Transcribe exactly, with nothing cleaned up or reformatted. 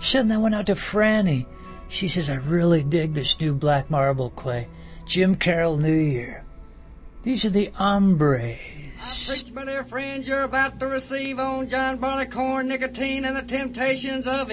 Send that one out to Franny. She says I really dig this new black marble clay. Jim Carroll New Year. These are the Hombres. I preach, my dear friends, you're about to receive on John Barleycorn, nicotine, and the temptations of